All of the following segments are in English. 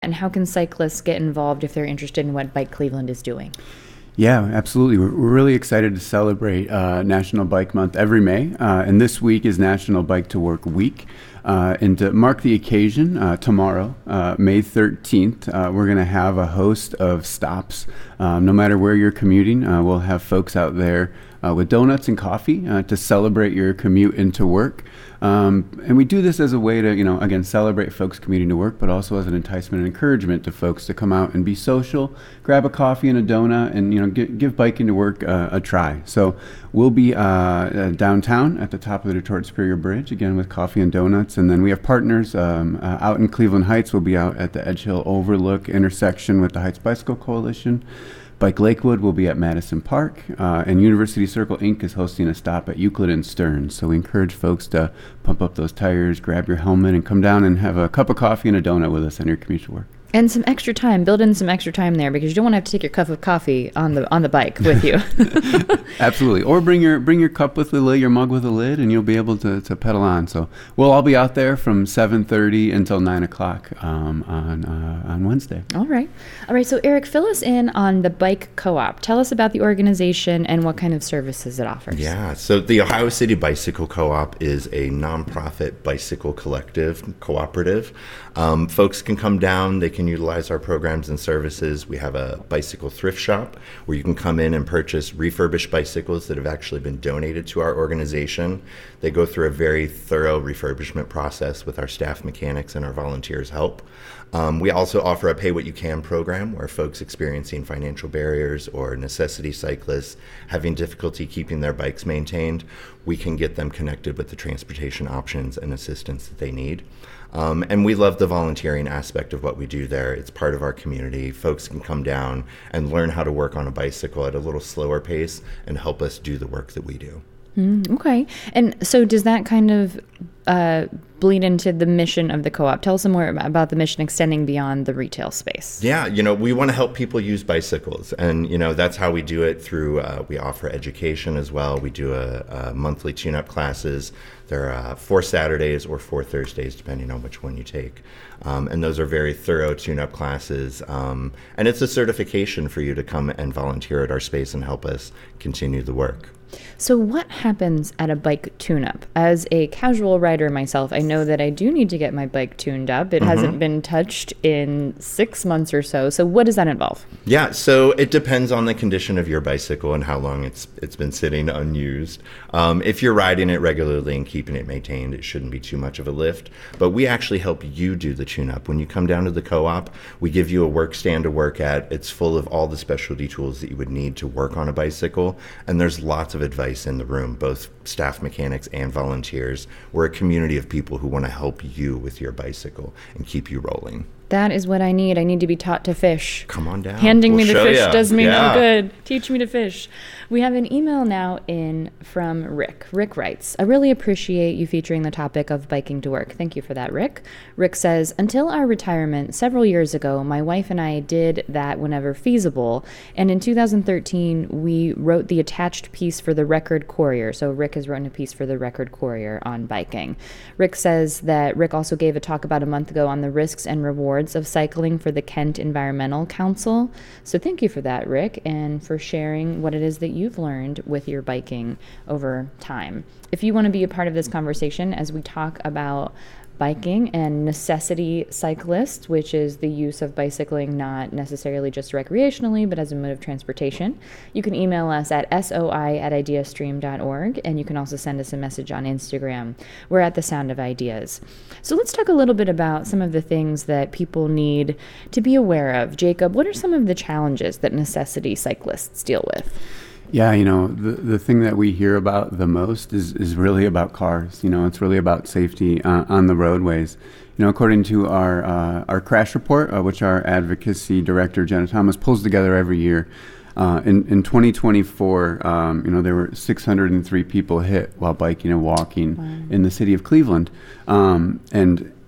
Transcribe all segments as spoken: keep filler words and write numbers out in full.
And how can cyclists get involved if they're interested in what Bike Cleveland is doing? Yeah, absolutely. We're, we're really excited to celebrate uh, National Bike Month every May, uh, and this week is National Bike to Work Week. Uh, and to mark the occasion, uh, tomorrow, uh, May thirteenth, uh, we're going to have a host of stops. Um, no matter where you're commuting, uh, we'll have folks out there uh, with donuts and coffee uh, to celebrate your commute into work. Um, and we do this as a way to, you know, again, celebrate folks commuting to work, but also as an enticement and encouragement to folks to come out and be social, grab a coffee and a donut, and, you know, give, give biking to work uh, a try. So we'll be uh, uh, downtown at the top of the Detroit Superior Bridge, again, with coffee and donuts. And then we have partners um, uh, out in Cleveland Heights. We'll be out at the Edge Hill Overlook intersection with the Heights Bicycle Coalition. Bike Lakewood will be at Madison Park, uh, and University Circle Incorporated is hosting a stop at Euclid and Stearns. So we encourage folks to pump up those tires, grab your helmet, and come down and have a cup of coffee and a donut with us on your commute to work. And some extra time. Build in some extra time there, because you don't want to have to take your cup of coffee on the on the bike with you. Absolutely. Or bring your bring your cup with the lid, your mug with a lid, and you'll be able to, to pedal on. So we'll all be out there from seven thirty until nine o'clock um, on uh, on Wednesday. All right. All right. So Eric, fill us in on the Bike Co-op. Tell us about the organization and what kind of services it offers. Yeah. So the Ohio City Bicycle Co-op is a nonprofit bicycle collective cooperative. Um, folks can come down. They can utilize our programs and services. We have a bicycle thrift shop where you can come in and purchase refurbished bicycles that have actually been donated to our organization. They go through a very thorough refurbishment process with our staff mechanics and our volunteers' help. Um, we also offer a Pay What You Can program where folks experiencing financial barriers or necessity cyclists having difficulty keeping their bikes maintained, we can get them connected with the transportation options and assistance that they need. Um, and we love the volunteering aspect of what we do there. It's part of our community. Folks can come down and learn how to work on a bicycle at a little slower pace and help us do the work that we do. Mm, okay. And so does that kind of uh, bleed into the mission of the co-op? Tell us some more about the mission extending beyond the retail space. Yeah, you know, we want to help people use bicycles. And, you know, that's how we do it through, uh, we offer education as well. We do a, a monthly tune-up classes. They're uh, four Saturdays or four Thursdays, depending on which one you take. Um, and those are very thorough tune-up classes. Um, and it's a certification for you to come and volunteer at our space and help us continue the work. So what happens at a bike tune-up? As a casual rider myself, I know that I do need to get my bike tuned up. It mm-hmm. hasn't been touched in six months or so. So what does that involve? Yeah, so it depends on the condition of your bicycle and how long it's it's been sitting unused. Um, if you're riding it regularly and keeping it maintained, it shouldn't be too much of a lift. But we actually help you do the tune-up. When you come down to the co-op, we give you a work stand to work at. It's full of all the specialty tools that you would need to work on a bicycle. And there's lots of advice in the room, both staff mechanics and volunteers. We're a community of people who want to help you with your bicycle and keep you rolling. That is what I need. I need to be taught to fish. Come on down. Handing we'll me the fish ya. does me yeah. no good. Teach me to fish. We have an email now in from Rick. Rick writes, I really appreciate you featuring the topic of biking to work. Thank you for that, Rick. Rick says, until our retirement several years ago, my wife and I did that whenever feasible. And in two thousand thirteen, we wrote the attached piece for the Record Courier. So Rick has written a piece for the Record Courier on biking. Rick says that Rick also gave a talk about a month ago on the risks and rewards of cycling for the Kent Environmental Council. So thank you for that, Rick, and for sharing what it is that you've learned with your biking over time. If you want to be a part of this conversation as we talk about biking and necessity cyclists, which is the use of bicycling not necessarily just recreationally, but as a mode of transportation, you can email us at soi at ideastream dot org, and you can also send us a message on Instagram. We're at The Sound of Ideas. So let's talk a little bit about some of the things that people need to be aware of. Jacob, what are some of the challenges that necessity cyclists deal with? Yeah, you know, the the thing that we hear about the most is, is really about cars. You know, it's really about safety uh, on the roadways. You know, according to our uh, our crash report, uh, which our advocacy director, Jenna Thomas, pulls together every year, uh, in, in twenty twenty-four, um, you know, there were six hundred three people hit while biking and walking wow. in the city of Cleveland. Um, and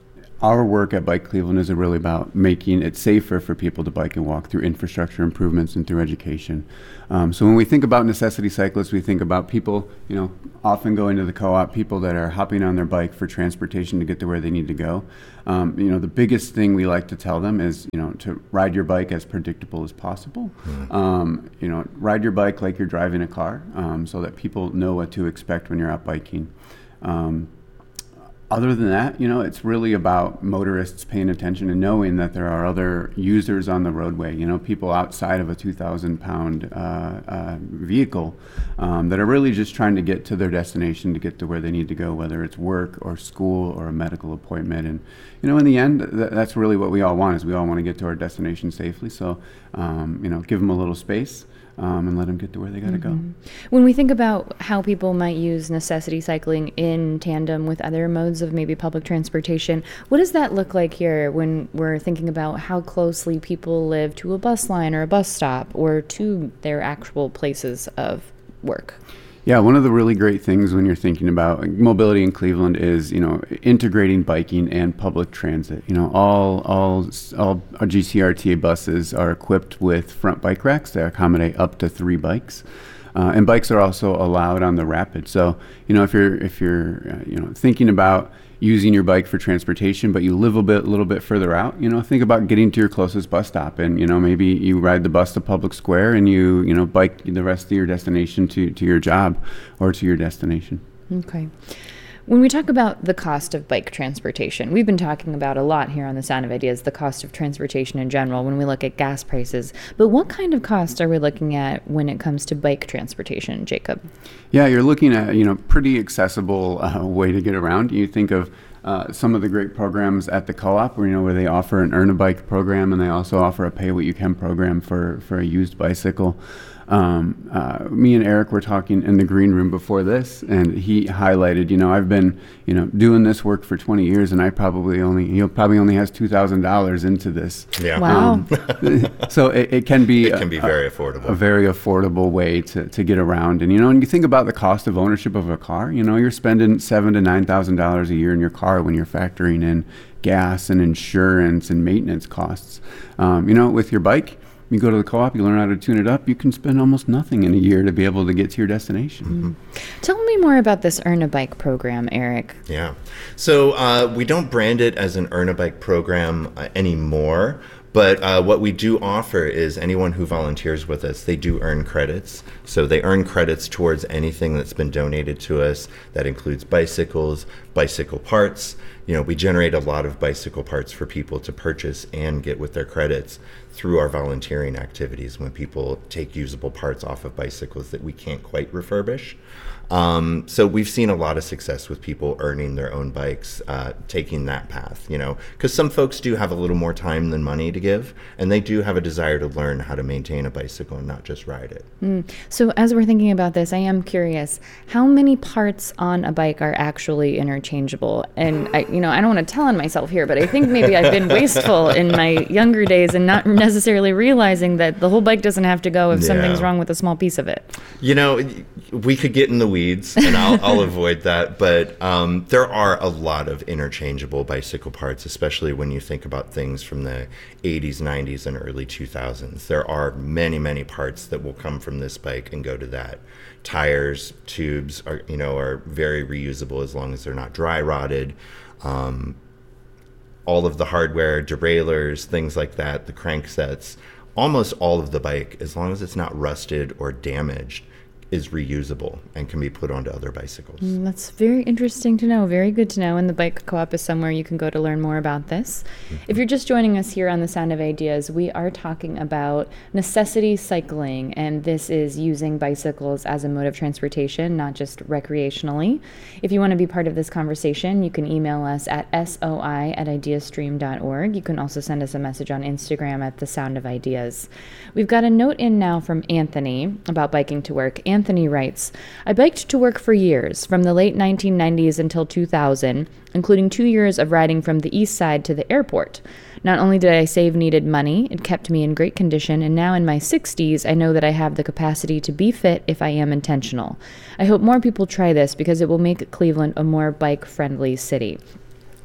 our work at Bike Cleveland is really about making it safer for people to bike and walk through infrastructure improvements and through education. Um, so when we think about necessity cyclists, we think about people, you know, often going to the co-op, people that are hopping on their bike for transportation to get to where they need to go. Um, you know, the biggest thing we like to tell them is, you know, to ride your bike as predictable as possible. Mm-hmm. Um, you know, ride your bike like you're driving a car, um, so that people know what to expect when you're out biking. Um, Other than that, you know, it's really about motorists paying attention and knowing that there are other users on the roadway, you know, people outside of a two thousand pound uh, uh, vehicle um, that are really just trying to get to their destination, to get to where they need to go, whether it's work or school or a medical appointment. And, you know, in the end, th- that's really what we all want, is we all want to get to our destination safely. So, um, you know, give them a little space. Um, and let them get to where they got to mm-hmm. go. When we think about how people might use necessity cycling in tandem with other modes of maybe public transportation, what does that look like here when we're thinking about how closely people live to a bus line or a bus stop or to their actual places of work? Yeah, one of the really great things when you're thinking about mobility in Cleveland is, you know, integrating biking and public transit. You know, all all all G C R T A buses are equipped with front bike racks that accommodate up to three bikes. Uh, and bikes are also allowed on the Rapid. So, you know, if you're if you're uh, you know thinking about using your bike for transportation, but you live a bit, little bit further out, you know, think about getting to your closest bus stop, and, you know, maybe you ride the bus to Public Square and you, you know, bike the rest of your destination to, to your job or to your destination. Okay. When we talk about the cost of bike transportation, we've been talking about a lot here on the Sound of Ideas, the cost of transportation in general, when we look at gas prices. But what kind of cost are we looking at when it comes to bike transportation, Jacob? Yeah, you're looking at, you know, pretty accessible uh, way to get around. You think of uh, some of the great programs at the co-op, where, you know, where they offer an Earn a Bike program, and they also offer a Pay What You Can program for, for a used bicycle. Um, uh, me and Eric were talking in the green room before this, and he highlighted, you know, I've been, you know, doing this work for twenty years, and I probably only, he probably only has two thousand dollars into this. Yeah. Wow. Um, so it, it can be, it can be a, very affordable. A very affordable way to, to get around. And, you know, when you think about the cost of ownership of a car, you know, you're spending seven to nine thousand dollars a year in your car when you're factoring in gas and insurance and maintenance costs. Um, you know, with your bike, you go to the co-op, you learn how to tune it up, you can spend almost nothing in a year to be able to get to your destination. Mm-hmm. Tell me more about this Earn a Bike program, Eric. Yeah. So uh, we don't brand it as an Earn a Bike program uh, anymore. But uh, what we do offer is anyone who volunteers with us, they do earn credits. So they earn credits towards anything that's been donated to us. That includes bicycles, bicycle parts. You know, we generate a lot of bicycle parts for people to purchase and get with their credits through our volunteering activities when people take usable parts off of bicycles that we can't quite refurbish. Um, so we've seen a lot of success with people earning their own bikes, uh, taking that path, you know, because some folks do have a little more time than money to give, and they do have a desire to learn how to maintain a bicycle and not just ride it. Mm. So as we're thinking about this, I am curious, how many parts on a bike are actually interchangeable? And I, you know, I don't want to tell on myself here, but I think maybe I've been wasteful in my younger days and not necessarily realizing that the whole bike doesn't have to go if Yeah. something's wrong with a small piece of it. You know, we could get in the weeds, and I'll, I'll avoid that. But um, there are a lot of interchangeable bicycle parts, especially when you think about things from the eighties, nineties, and early two thousands. There are many, many parts that will come from this bike and go to that. Tires, tubes are, you know, are very reusable as long as they're not dry rotted. Um, all of the hardware, derailleurs, things like that, the cranksets, almost all of the bike, as long as it's not rusted or damaged, is reusable and can be put onto other bicycles. Mm, that's very interesting to know. Very good to know. And the Bike Co-op is somewhere you can go to learn more about this. Mm-hmm. If you're just joining us here on The Sound of Ideas, we are talking about necessity cycling, and this is using bicycles as a mode of transportation, not just recreationally. If you want to be part of this conversation, you can email us at soi at ideastream dot org. You can also send us a message on Instagram at The Sound of Ideas. We've got a note in now from Anthony about biking to work. Anthony writes, I biked to work for years, from the late nineteen nineties until two thousand, including two years of riding from the east side to the airport. Not only did I save needed money, it kept me in great condition, and now in my sixties, I know that I have the capacity to be fit if I am intentional. I hope more people try this because it will make Cleveland a more bike-friendly city.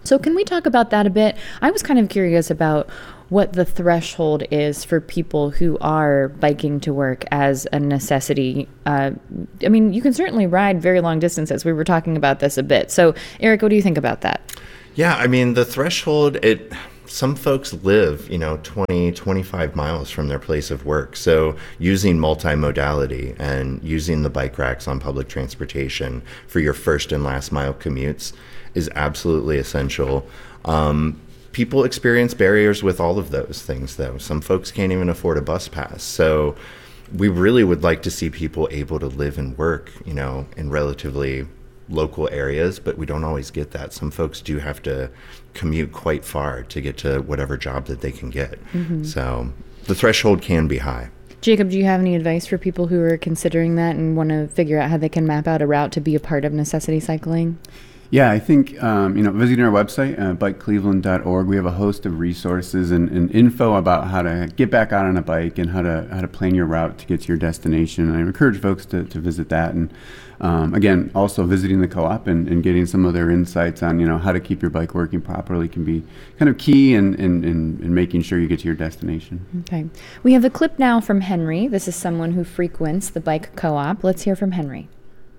So can we talk about that a bit? I was kind of curious about what the threshold is for people who are biking to work as a necessity. Uh, I mean, you can certainly ride very long distances. We were talking about this a bit. So, Eric, what do you think about that? Yeah, I mean, the threshold, it some folks live, you know, twenty, twenty-five miles from their place of work. So using multimodality and using the bike racks on public transportation for your first and last mile commutes is absolutely essential. Um, People experience barriers with all of those things, though. Some folks can't even afford a bus pass. So we really would like to see people able to live and work, you know, in relatively local areas, but we don't always get that. Some folks do have to commute quite far to get to whatever job that they can get. Mm-hmm. So the threshold can be high. Jacob, do you have any advice for people who are considering that and want to figure out how they can map out a route to be a part of necessity cycling? Yeah, I think, um, you know, visiting our website, uh, bike cleveland dot org, we have a host of resources and, and info about how to get back out on a bike and how to how to plan your route to get to your destination. And I encourage folks to, to visit that. And um, again, also visiting the co-op and, and getting some of their insights on, you know, how to keep your bike working properly can be kind of key in, in, in, in making sure you get to your destination. Okay. We have a clip now from Henry. This is someone who frequents the bike co-op. Let's hear from Henry.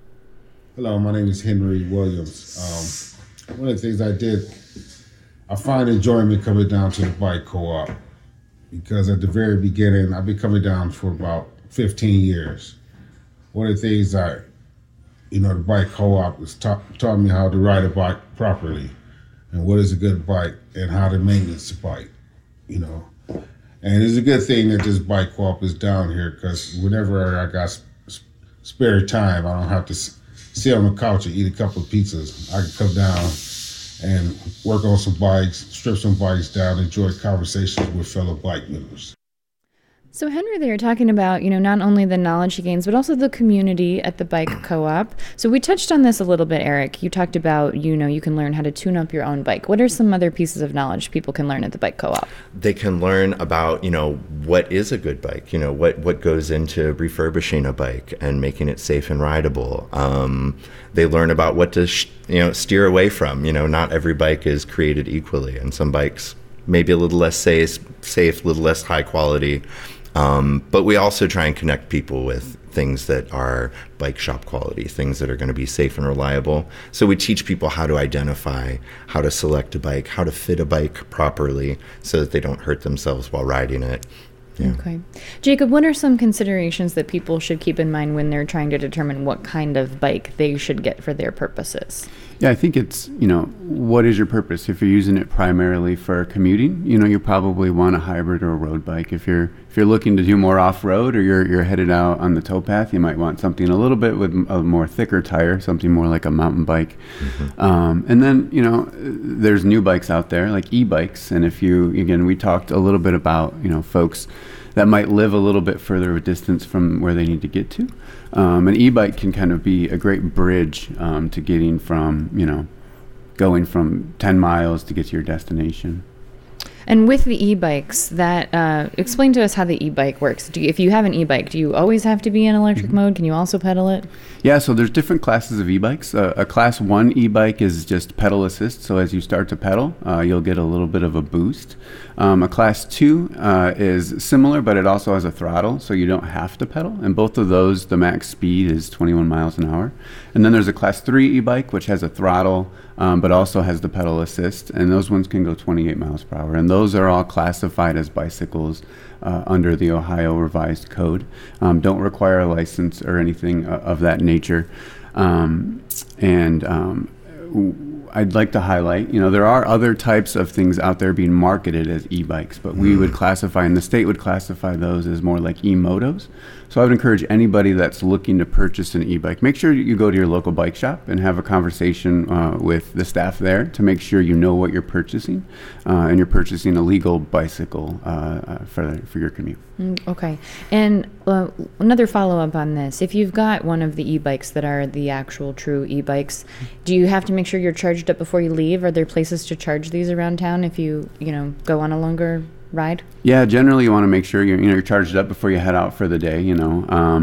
Hello, my name is Henry Williams. Um, one of the things I did, I find enjoyment coming down to the bike co-op because at the very beginning, I've been coming down for about fifteen years. One of the things I, you know, the bike co-op has taught, taught me how to ride a bike properly and what is a good bike and how to maintenance a bike, you know. And it's a good thing that this bike co-op is down here because whenever I got sp- spare time, I don't have to sit on the couch and eat a couple of pizzas. I can come down and work on some bikes, strip some bikes down, enjoy conversations with fellow bike members. So Henry, they were talking about, you know, not only the knowledge he gains, but also the community at the bike co-op. So we touched on this a little bit, Eric. You talked about, you know, you can learn how to tune up your own bike. What are some other pieces of knowledge people can learn at the bike co-op? They can learn about, you know, what is a good bike, you know, what, what goes into refurbishing a bike and making it safe and rideable. Um, they learn about what to, sh- you know, steer away from. You know, not every bike is created equally, and some bikes may be a little less safe, safe, a little less high quality. Um, but we also try and connect people with things that are bike shop quality, things that are going to be safe and reliable. So we teach people how to identify, how to select a bike, how to fit a bike properly so that they don't hurt themselves while riding it. Yeah. Okay. Jacob, what are some considerations that people should keep in mind when they're trying to determine what kind of bike they should get for their purposes? Yeah, I think it's, you know, what is your purpose? If you're using it primarily for commuting, you know, you probably want a hybrid or a road bike. If you're if you're looking to do more off-road or you're you're headed out on the towpath, you might want something a little bit with a more thicker tire, something more like a mountain bike. Mm-hmm. Um, and then, you know, there's new bikes out there like e-bikes. And if you, again, we talked a little bit about, you know, folks that might live a little bit further a distance from where they need to get to. Um, an e-bike can kind of be a great bridge um, to getting from, you know, going from ten miles to get to your destination. And with the e-bikes, that uh, explain to us how the e-bike works. Do you, if you have an e-bike, do you always have to be in electric mm-hmm. mode? Can you also pedal it? Yeah, so there's different classes of e-bikes. Uh, a class one e-bike is just pedal assist. So as you start to pedal, uh, you'll get a little bit of a boost. Um, a class two uh, is similar, but it also has a throttle, so you don't have to pedal. And both of those, the max speed is twenty-one miles an hour. And then there's a class three e-bike, which has a throttle, um, but also has the pedal assist. And those ones can go twenty-eight miles per hour. And those are all classified as bicycles uh, under the Ohio Revised Code. Um, don't require a license or anything uh, of that nature. Um, and um, I'd like to highlight, you know, there are other types of things out there being marketed as e-bikes, but we mm. would classify, and the state would classify those as more like e-motos. So I would encourage anybody that's looking to purchase an e-bike, make sure you go to your local bike shop and have a conversation uh, with the staff there to make sure you know what you're purchasing uh, and you're purchasing a legal bicycle uh, uh, for, for your commute. Mm, okay. And uh, another follow-up on this. If you've got one of the e-bikes that are the actual true e-bikes, do you have to make sure you're charged up before you leave? Are there places to charge these around town if you, you know, go on a longer ride? Yeah, generally you want to make sure you're, you know, you're charged up before you head out for the day, you know. Um,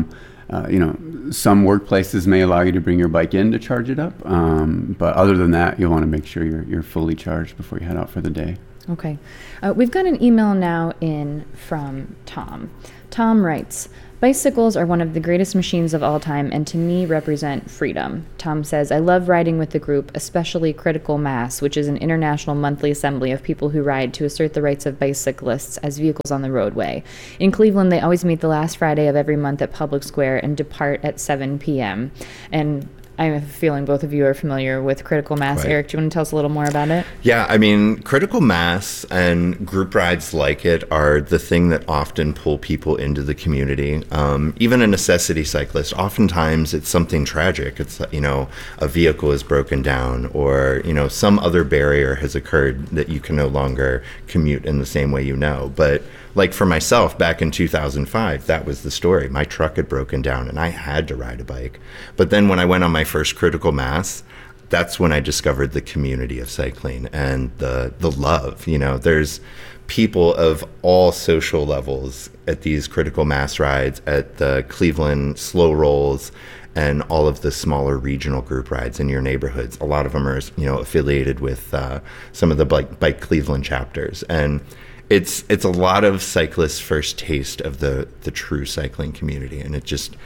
uh, you know, some workplaces may allow you to bring your bike in to charge it up. Um, but other than that, you'll want to make sure you're, you're fully charged before you head out for the day. Okay. Uh, we've got an email now in from Tom. Tom writes, bicycles are one of the greatest machines of all time and to me represent freedom. Tom says, I love riding with the group, especially Critical Mass, which is an international monthly assembly of people who ride to assert the rights of bicyclists as vehicles on the roadway. In Cleveland, they always meet the last Friday of every month at Public Square and depart at seven p.m. And I have a feeling both of you are familiar with Critical Mass. Right. Eric, do you want to tell us a little more about it? Yeah, I mean, Critical Mass and group rides like it are the thing that often pull people into the community. Um, even a necessity cyclist, oftentimes it's something tragic. It's, you know, a vehicle is broken down or, you know, some other barrier has occurred that you can no longer commute in the same way you know. But like for myself, back in two thousand five, that was the story. My truck had broken down and I had to ride a bike. But then when I went on my first Critical Mass, that's when I discovered the community of cycling and the the love. You know, there's people of all social levels at these Critical Mass rides, at the Cleveland Slow Rolls, and all of the smaller regional group rides in your neighborhoods. A lot of them are, you know, affiliated with uh, some of the Bike, Bike Cleveland chapters. And It's it's a lot of cyclists' first taste of the, the true cycling community. And it just,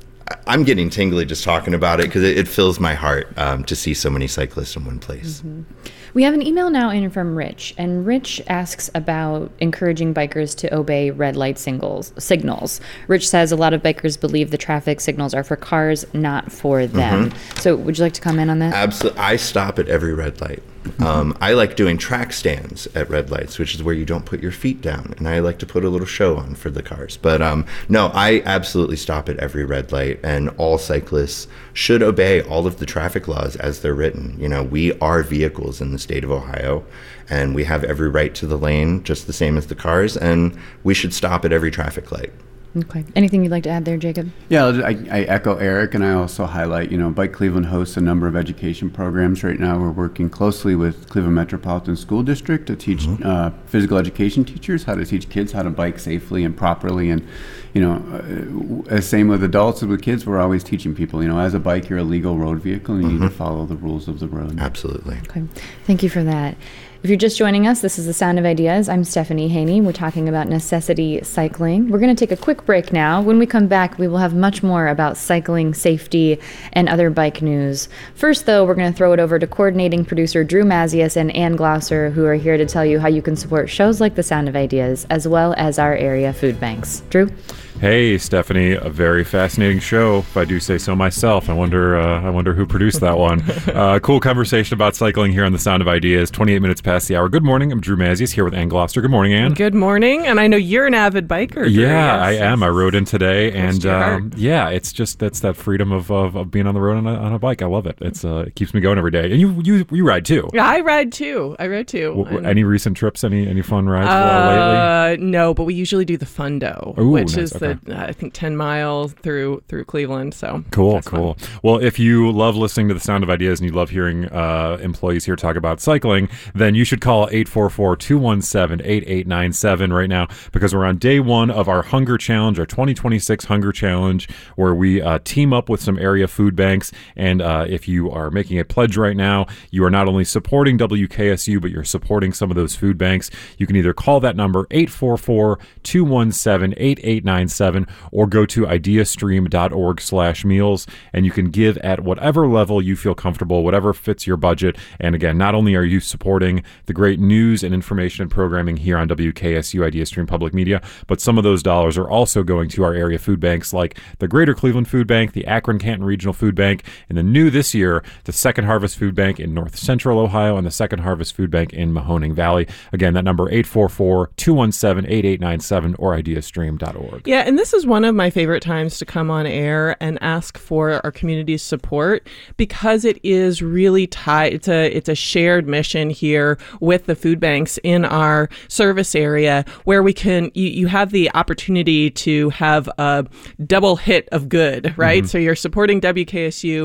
I'm getting tingly just talking about it because it, it fills my heart um, to see so many cyclists in one place. Mm-hmm. We have an email now in from Rich, and Rich asks about encouraging bikers to obey red light singles, signals. Rich says a lot of bikers believe the traffic signals are for cars, not for them. Mm-hmm. So would you like to comment on that? Absolutely. I stop at every red light. Um, I like doing track stands at red lights, which is where you don't put your feet down. And I like to put a little show on for the cars. But um, no, I absolutely stop at every red light. And all cyclists should obey all of the traffic laws as they're written. You know, we are vehicles in the state of Ohio, and we have every right to the lane, just the same as the cars. And we should stop at every traffic light. Okay. Anything you'd like to add there, Jacob? Yeah, I, I echo Eric, and I also highlight, you know, Bike Cleveland hosts a number of education programs right now. We're working closely with Cleveland Metropolitan School District to teach mm-hmm. uh, physical education teachers how to teach kids how to bike safely and properly. And, you know, uh, same with adults as with kids, we're always teaching people, you know, as a bike, you're a legal road vehicle, and you mm-hmm. need to follow the rules of the road. Absolutely. Okay. Thank you for that. If you're just joining us, this is The Sound of Ideas. I'm Stephanie Haney. We're talking about necessity cycling. We're going to take a quick break now. When we come back, we will have much more about cycling, safety, and other bike news. First, though, we're going to throw it over to coordinating producer Drew Mazius and Ann Glosser, who are here to tell you how you can support shows like The Sound of Ideas, as well as our area food banks. Drew? Hey, Stephanie, a very fascinating show, if I do say so myself. I wonder uh, I wonder who produced that one. Uh, cool conversation about cycling here on The Sound of Ideas, twenty-eight minutes past the hour. Good morning. I'm Drew Mazius here with Ann Gloucester. Good morning, Ann. Good morning. And I know you're an avid biker. Drew. Yeah, yes. I am. I rode in today. And um, heart. yeah, it's just that's that freedom of, of, of being on the road on a, on a bike. I love it. It's uh, it keeps me going every day. And you you, you ride too. Yeah, I ride too. I ride too. W- w- any recent trips? Any any fun rides uh, lately? No, but we usually do the Fundo, Ooh, which nice. is Okay. the, uh, I think, ten miles through through Cleveland. So Cool, that's cool. fun. Well, if you love listening to The Sound of Ideas and you love hearing uh, employees here talk about cycling, then you should call eight four four, two one seven, eight eight nine seven right now, because we're on day one of our Hunger Challenge, our twenty twenty-six Hunger Challenge, where we uh, team up with some area food banks. And uh, if you are making a pledge right now, you are not only supporting W K S U, but you're supporting some of those food banks. You can either call that number, eight four four, two one seven, eight eight nine seven, or go to ideastream.org slash meals, and you can give at whatever level you feel comfortable, whatever fits your budget. And again, not only are you supporting the great news and information and programming here on W K S U IdeaStream Public Media, but some of those dollars are also going to our area food banks like the Greater Cleveland Food Bank, the Akron Canton Regional Food Bank, and the new this year, the Second Harvest Food Bank in North Central Ohio and the Second Harvest Food Bank in Mahoning Valley. Again, that number eight four four, two one seven, eight eight nine seven or ideastream dot org. Yeah, and this is one of my favorite times to come on air and ask for our community's support, because it is really tied. It's a it's a shared mission here with the food banks in our service area, where we can you, you have the opportunity to have a double hit of good, right? Mm-hmm. So you're supporting W K S U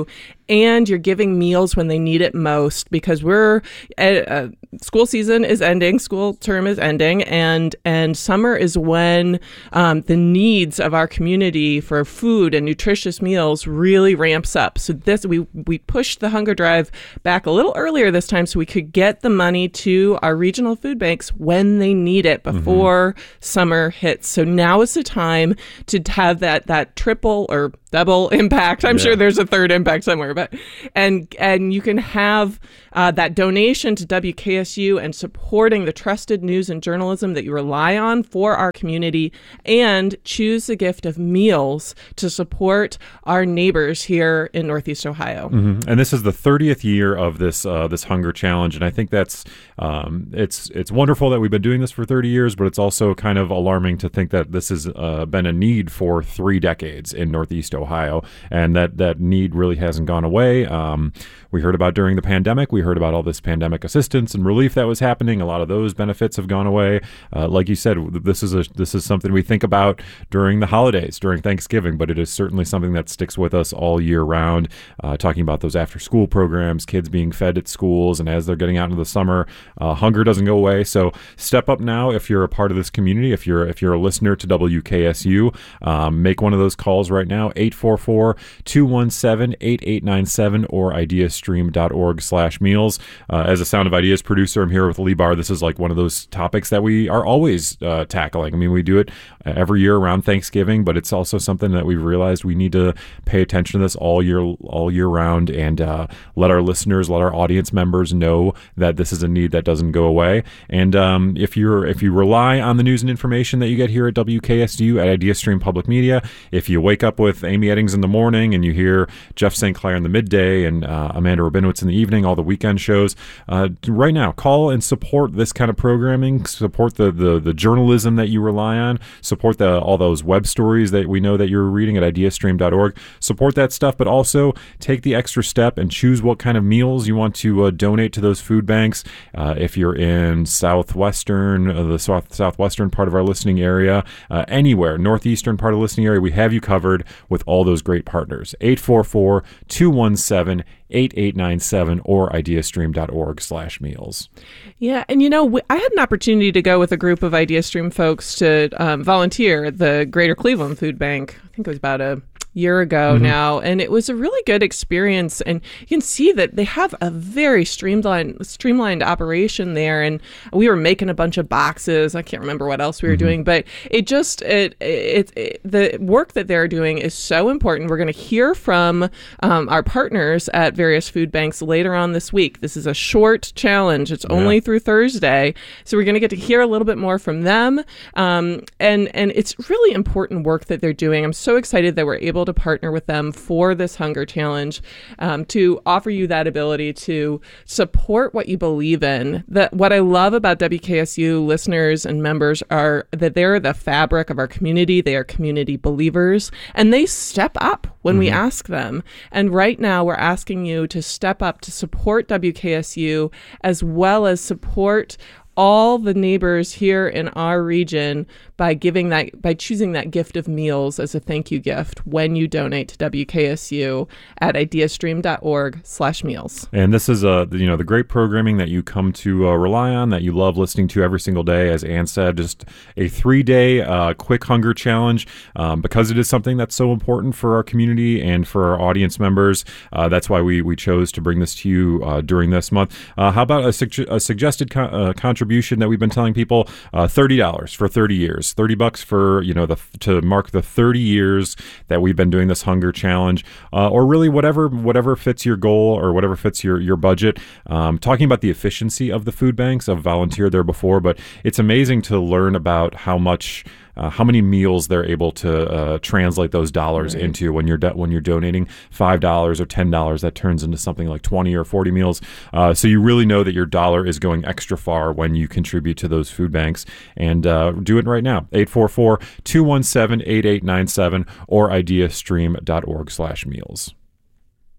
and you're giving meals when they need it most, because we're uh, school season is ending, school term is ending, and and summer is when um, the needs of our community for food and nutritious meals really ramps up. So this we we pushed the hunger drive back a little earlier this time so we could get the money to our regional food banks when they need it before mm-hmm. summer hits. So now is the time to have that that triple or double impact. I'm yeah. sure there's a third impact somewhere, but and and you can have uh, that donation to W K S U and supporting the trusted news and journalism that you rely on for our community, and choose the gift of meals to support our neighbors here in Northeast Ohio. Mm-hmm. And this is the thirtieth year of this uh, this hunger challenge, and I think that's um, it's it's wonderful that we've been doing this for thirty years, but it's also kind of alarming to think that this has uh, been a need for three decades in Northeast Ohio, and that that need really hasn't gone away. Um, we heard about during the pandemic. We heard about all this pandemic assistance and relief that was happening. A lot of those benefits have gone away. Uh, like you said, this is a this is something we think about during the holidays, during Thanksgiving, but it is certainly something that sticks with us all year round. Uh, talking about those after-school programs, kids being fed at schools, and as they're getting out into the summer, uh, hunger doesn't go away. So step up now if you're a part of this community. If you're if you're a listener to W K S U, um, make one of those calls right now. eight four four, two one seven, eight eight nine seven or ideastream.org slash meals. Uh, as a Sound of Ideas producer, I'm here with Lee Barr. This is like one of those topics that we are always uh, tackling. I mean, we do it every year around Thanksgiving, but it's also something that we've realized we need to pay attention to this all year all year round, and uh, let our listeners, let our audience members know that this is a need that doesn't go away. And um, if you're if you rely on the news and information that you get here at W K S U at IdeaStream Public Media, if you wake up with Amy Eddings in the morning and you hear Jeff Saint Clair in the midday and uh, Amanda Rabinowitz in the evening, all the weekend shows, uh, right now, call and support this kind of programming, support the, the, the journalism that you rely on, support the all those web stories that we know that you're reading at ideastream dot org, support that stuff, but also take the extra step and choose what kind of meals you want to uh, donate to those food banks. Uh, if you're in southwestern, uh, the south, southwestern part of our listening area, uh, anywhere, northeastern part of the listening area, we have you covered with all those great partners. eight four four, two one seven, eight eight nine seven or ideastream.org slash meals. Yeah, and you know, I had an opportunity to go with a group of IdeaStream folks to um, volunteer at the Greater Cleveland Food Bank. I think it was about a year ago mm-hmm. now, and it was a really good experience, and you can see that they have a very streamlined streamlined operation there, and we were making a bunch of boxes. I can't remember what else we were mm-hmm. doing, but it just it, it it the work that they're doing is so important. We're going to hear from um, our partners at various food banks later on this week. This is a short challenge. It's only yeah. through Thursday, so we're going to get to hear a little bit more from them, um, and and it's really important work that they're doing. I'm so excited that we're able to partner with them for this hunger challenge, um, to offer you that ability to support what you believe in. That what I love about W K S U listeners and members are that they're the fabric of our community. They are community believers, and they step up when mm-hmm. we ask them. And right now we're asking you to step up to support W K S U, as well as support all the neighbors here in our region by giving that, by choosing that gift of meals as a thank you gift when you donate to W K S U at ideastream.org slash meals. And this is a, you know, the great programming that you come to uh, rely on, that you love listening to every single day. As Ann said, just a three-day uh, quick hunger challenge, um, because it is something that's so important for our community and for our audience members. Uh, that's why we we chose to bring this to you uh, during this month. Uh, how about a, su- a suggested co- uh, contribution that we've been telling people? uh, thirty dollars for thirty years, thirty bucks for, you know, the to mark the thirty years that we've been doing this hunger challenge, uh, or really whatever whatever fits your goal or whatever fits your your budget. Um, talking about the efficiency of the food banks, I've volunteered there before, but it's amazing to learn about how much Uh, how many meals they're able to uh, translate those dollars right. into. When you're do- when you're donating five dollars or ten dollars, that turns into something like twenty or forty meals. Uh, so you really know that your dollar is going extra far when you contribute to those food banks. And uh, do it right now. eight four four, two one seven, eight eight nine seven or ideastream.org slash meals.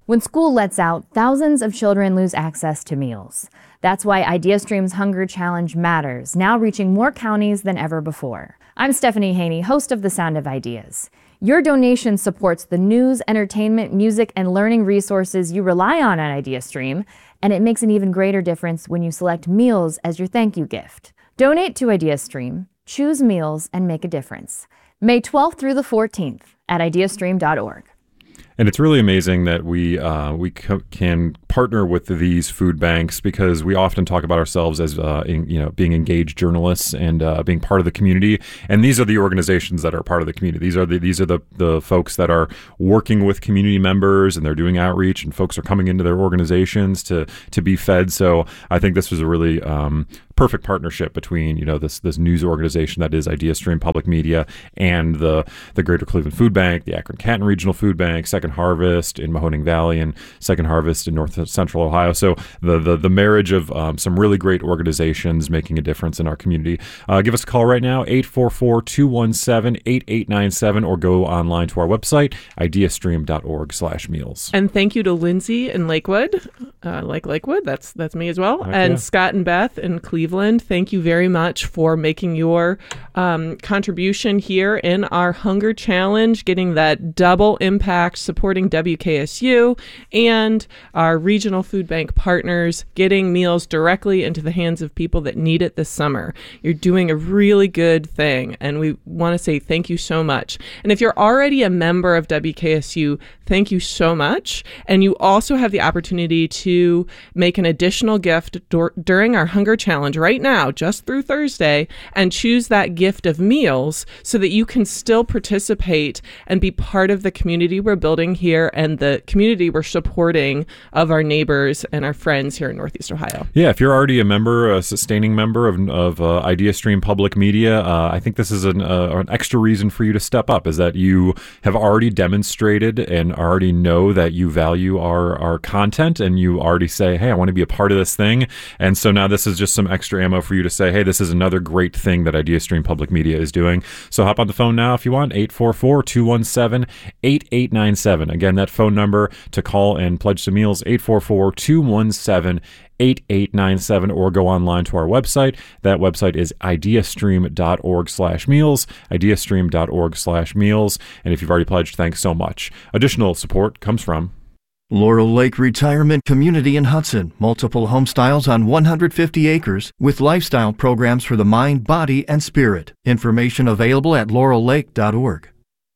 When school lets out, thousands of children lose access to meals. That's why IdeaStream's Hunger Challenge matters, now reaching more counties than ever before. I'm Stephanie Haney, host of The Sound of Ideas. Your donation supports the news, entertainment, music, and learning resources you rely on at IdeaStream, and it makes an even greater difference when you select meals as your thank you gift. Donate to IdeaStream, choose meals, and make a difference. May twelfth through the fourteenth at ideastream dot org. And it's really amazing that we uh, we co- can partner with these food banks, because we often talk about ourselves as uh, in, you know being engaged journalists and uh, being part of the community. And these are the organizations that are part of the community. These are the these are the the folks that are working with community members, and they're doing outreach, and folks are coming into their organizations to to be fed. So I think this was a really um, perfect partnership between you know this this news organization that is IdeaStream Public Media and the the Greater Cleveland Food Bank, the Akron Canton Regional Food Bank, Second Harvest in Mahoning Valley, and Second Harvest in North Central Ohio. So the the, the marriage of um, some really great organizations making a difference in our community. Uh, give us a call right now, eight four four, two one seven, eight eight nine seven, or go online to our website, ideastream dot org slash meals. And thank you to Lindsay in Lakewood, uh, like Lakewood, that's that's me as well, Heck and yeah. Scott and Beth in Cleveland. Thank you very much for making your um, contribution here in our Hunger Challenge, getting that double impact, supporting W K S U and our regional food bank partners, getting meals directly into the hands of people that need it this summer. You're doing a really good thing, and we want to say thank you so much. And if you're already a member of W K S U, thank you so much. And you also have the opportunity to make an additional gift dur- during our Hunger Challenge right now, just through Thursday, and choose that gift of meals so that you can still participate and be part of the community we're building here and the community we're supporting of our neighbors and our friends here in Northeast Ohio. Yeah, if you're already a member, a sustaining member of, of uh, IdeaStream Public Media, uh, I think this is an, uh, an extra reason for you to step up, is that you have already demonstrated and already know that you value our, our content, and you already say, hey, I want to be a part of this thing. And so now this is just some extra ammo for you to say, hey, this is another great thing that IdeaStream Public Media is doing. So hop on the phone now if you want, eight four four, two one seven, eight eight nine seven. Again, that phone number to call and pledge some meals, eight four four, two one seven, eight eight nine seven, or go online to our website. That website is ideastream dot org slash meals, ideastream dot org slash meals. And if you've already pledged, thanks so much. Additional support comes from Laurel Lake Retirement Community in Hudson. Multiple home styles on one hundred fifty acres with lifestyle programs for the mind, body, and spirit. Information available at laurel lake dot org.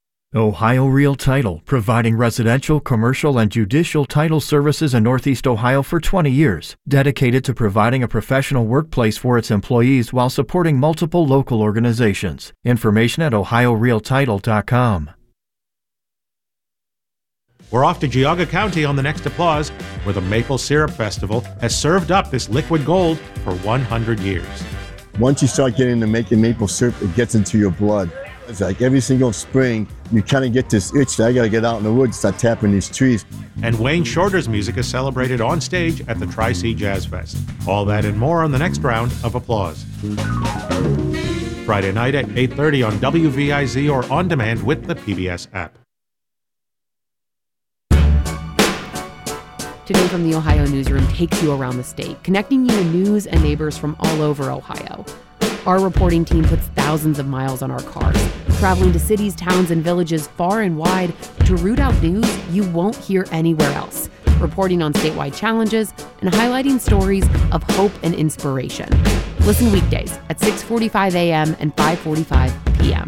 Ohio Real Title, providing residential, commercial, and judicial title services in Northeast Ohio for twenty years, dedicated to providing a professional workplace for its employees while supporting multiple local organizations. Information at ohio real title dot com. We're off to Geauga County on the next Applause, where the Maple Syrup Festival has served up this liquid gold for one hundred years. Once you start getting into making maple syrup, it gets into your blood. It's like every single spring, you kind of get this itch that I got to get out in the woods, start tapping these trees. And Wayne Shorter's music is celebrated on stage at the Tri-C Jazz Fest. All that and more on the next round of Applause. Friday night at eight thirty on W V I Z or on demand with the P B S app. Today from the Ohio Newsroom takes you around the state, connecting you to news and neighbors from all over Ohio. Our reporting team puts thousands of miles on our cars, traveling to cities, towns, and villages far and wide to root out news you won't hear anywhere else, reporting on statewide challenges and highlighting stories of hope and inspiration. Listen weekdays at six forty-five a.m. and five forty-five p.m.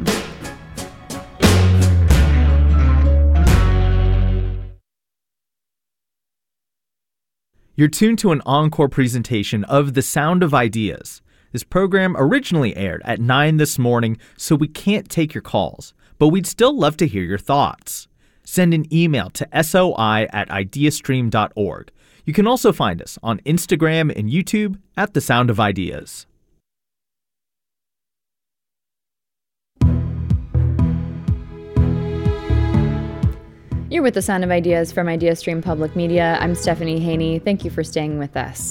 You're tuned to an encore presentation of The Sound of Ideas. This program originally aired at nine this morning, so we can't take your calls, but we'd still love to hear your thoughts. Send an email to soi at ideastream dot org. You can also find us on Instagram and YouTube at The Sound of Ideas. You're with The Sound of Ideas from IdeaStream Public Media. I'm Stephanie Haney. Thank you for staying with us.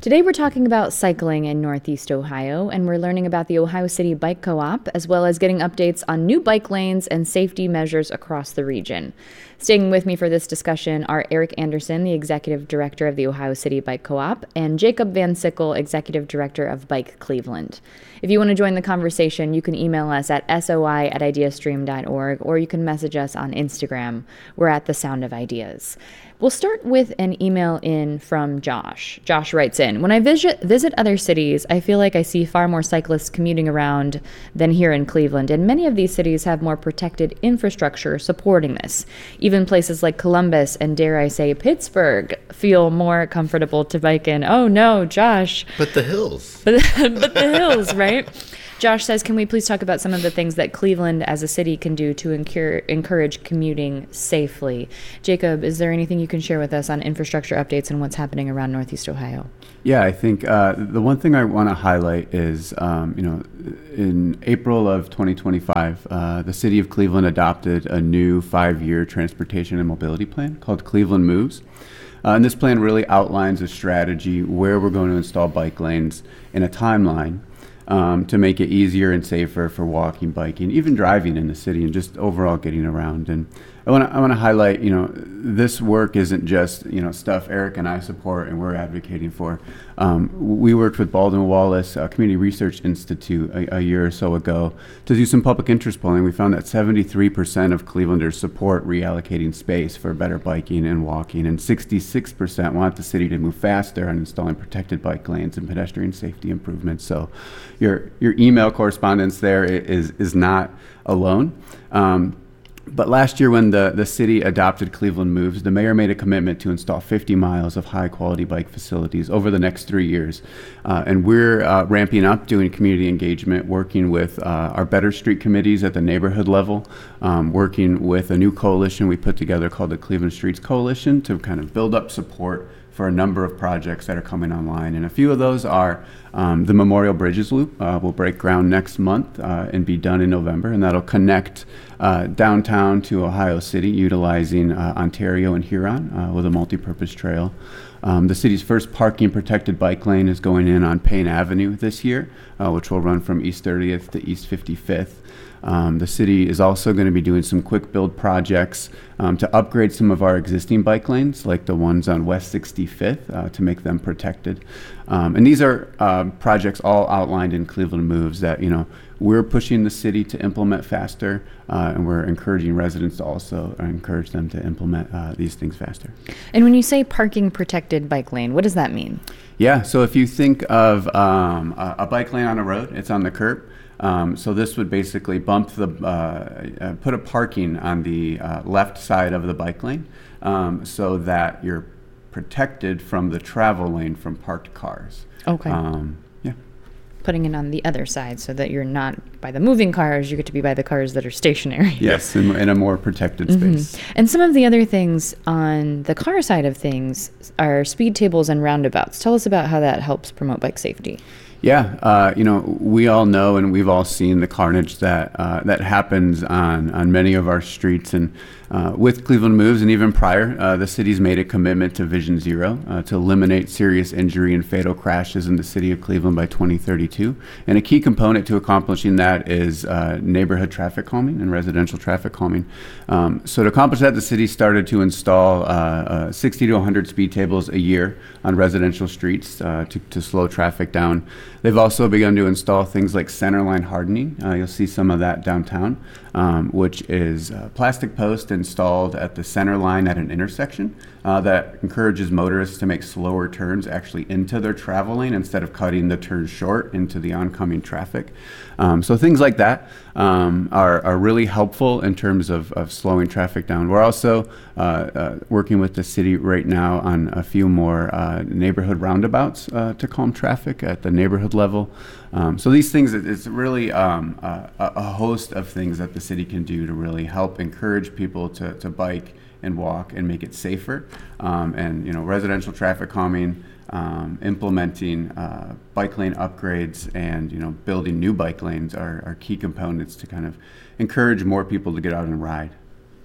Today we're talking about cycling in Northeast Ohio, and we're learning about the Ohio City Bike Co-op, as well as getting updates on new bike lanes and safety measures across the region. Staying with me for this discussion are Eric Anderson, the Executive Director of the Ohio City Bike Co-op, and Jacob Van Sickle, Executive Director of Bike Cleveland. If you want to join the conversation, you can email us at soi at ideastream dot org, or you can message us on Instagram. We're at The Sound of Ideas. We'll start with an email in from Josh. Josh writes in, when I visit, visit other cities, I feel like I see far more cyclists commuting around than here in Cleveland, and many of these cities have more protected infrastructure supporting this. Even places like Columbus and, dare I say, Pittsburgh feel more comfortable to bike in. Oh no, Josh. But the hills. But, but the hills, right? Josh says, can we please talk about some of the things that Cleveland as a city can do to incur- encourage commuting safely? Jacob, is there anything you can share with us on infrastructure updates and what's happening around Northeast Ohio? Yeah, I think uh, the one thing I want to highlight is, um, you know, in April of twenty twenty-five, uh, the city of Cleveland adopted a new five-year transportation and mobility plan called Cleveland Moves. Uh, and this plan really outlines a strategy where we're going to install bike lanes in a timeline Um, to make it easier and safer for walking, biking, even driving in the city, and just overall getting around. And I want to I want to highlight, you know, this work isn't just, you know, stuff Eric and I support and we're advocating for. Um, we worked with Baldwin Wallace uh, Community Research Institute a, a year or so ago to do some public interest polling. We found that seventy-three percent of Clevelanders support reallocating space for better biking and walking, and sixty-six percent want the city to move faster on installing protected bike lanes and pedestrian safety improvements. So your your email correspondence there is is not alone. Um, But last year, when the, the city adopted Cleveland Moves, the mayor made a commitment to install fifty miles of high-quality bike facilities over the next three years. Uh, and we're uh, ramping up, doing community engagement, working with uh, our Better Street committees at the neighborhood level, um, working with a new coalition we put together called the Cleveland Streets Coalition to kind of build up support for a number of projects that are coming online. And a few of those are um, the Memorial Bridges Loop uh, will break ground next month uh, and be done in November, and that'll connect uh, downtown to Ohio City, utilizing uh, Ontario and Huron uh, with a multi-purpose trail. Um, the city's first parking protected bike lane is going in on Payne Avenue this year, uh, which will run from East thirtieth to East fifty-fifth. Um, the city is also going to be doing some quick build projects um, to upgrade some of our existing bike lanes, like the ones on West sixty-fifth, uh, to make them protected. Um, and these are uh, projects all outlined in Cleveland Moves that, you know, we're pushing the city to implement faster, uh, and we're encouraging residents to also encourage them to implement uh, these things faster. And when you say parking protected bike lane, what does that mean? Yeah, so if you think of um, a, a bike lane on a road, it's on the curb. Um, so this would basically bump the, uh, uh, put a parking on the uh, left side of the bike lane um, so that you're protected from the travel lane from parked cars. Okay. Um, yeah. Putting it on the other side so that you're not by the moving cars, you get to be by the cars that are stationary. Yes, in, in a more protected mm-hmm. space. And some of the other things on the car side of things are speed tables and roundabouts. Tell us about how that helps promote bike safety. Yeah, uh, you know, we all know and we've all seen the carnage that uh, that happens on, on many of our streets. And uh, with Cleveland Moves and even prior, uh, the city's made a commitment to Vision Zero uh, to eliminate serious injury and fatal crashes in the city of Cleveland by twenty thirty-two. And a key component to accomplishing that is uh, neighborhood traffic calming and residential traffic calming. Um, so to accomplish that, the city started to install uh, uh, sixty to one hundred speed tables a year on residential streets uh, to, to slow traffic down. They've also begun to install things like centerline hardening. Uh, you'll see some of that downtown, um, which is a plastic post installed at the center line at an intersection uh, that encourages motorists to make slower turns actually into their travel lane instead of cutting the turn short into the oncoming traffic. Um, so things like that um, are, are really helpful in terms of, of slowing traffic down. We're also uh, uh, working with the city right now on a few more uh, neighborhood roundabouts uh, to calm traffic at the neighborhood level. Um, so these things, it's really um, a, a host of things that the city can do to really help encourage people to, to bike and walk and make it safer. Um, and, you know, residential traffic calming, um, implementing uh, bike lane upgrades, and, you know, building new bike lanes are, are key components to kind of encourage more people to get out and ride.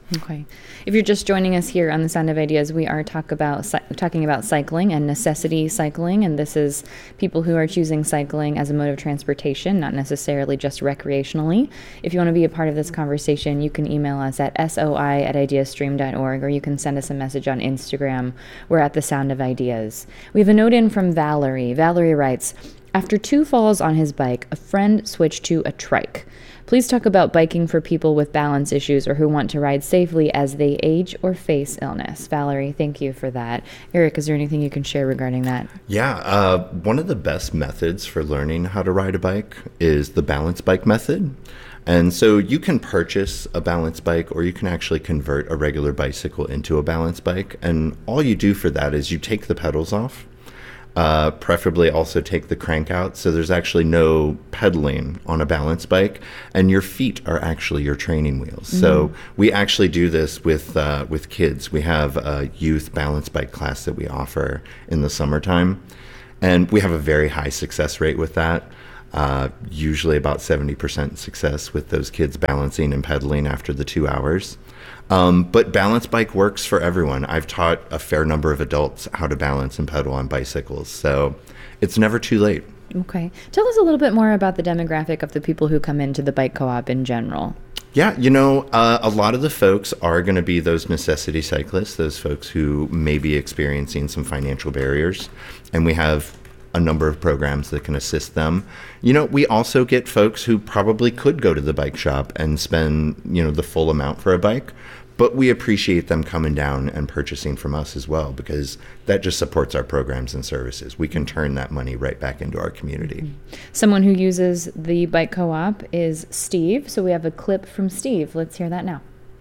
Okay. If you're just joining us here on The Sound of Ideas, we are talk about cy- talking about cycling and necessity cycling, and this is people who are choosing cycling as a mode of transportation, not necessarily just recreationally. If you want to be a part of this conversation, you can email us at soi at ideastream dot org, or you can send us a message on Instagram. We're at The Sound of Ideas. We have a note in from Valerie. Valerie writes, after two falls on his bike, a friend switched to a trike. Please talk about biking for people with balance issues or who want to ride safely as they age or face illness. Valerie, thank you for that. Eric, is there anything you can share regarding that? Yeah, uh, one of the best methods for learning how to ride a bike is the balance bike method. And so you can purchase a balance bike, or you can actually convert a regular bicycle into a balance bike. And all you do for that is you take the pedals off. Uh, preferably also take the crank out, so there's actually no pedaling on a balance bike, and your feet are actually your training wheels. Mm-hmm. So we actually do this with uh, with kids. We have a youth balance bike class that we offer in the summertime, and we have a very high success rate with that. Uh, usually about seventy percent success with those kids balancing and pedaling after the two hours. Um, but balance bike works for everyone. I've taught a fair number of adults how to balance and pedal on bicycles, so it's never too late. Okay. Tell us a little bit more about the demographic of the people who come into the bike co-op in general. Yeah, you know, uh, a lot of the folks are going to be those necessity cyclists, those folks who may be experiencing some financial barriers, and we have a number of programs that can assist them. You know, we also get folks who probably could go to the bike shop and spend, you know, the full amount for a bike, but we appreciate them coming down and purchasing from us as well, because that just supports our programs and services. We can turn that money right back into our community. Someone who uses the bike co-op is Steve, so we have a clip from Steve. Let's hear that now.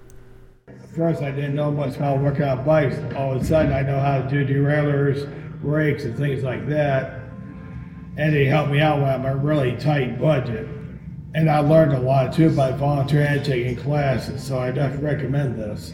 At first, I didn't know much how to work out bikes. All of a sudden, I know how to do derailleurs, brakes, and things like that. And it helped me out when I'm a really tight budget. And I learned a lot too by volunteering and taking classes, so I definitely recommend this.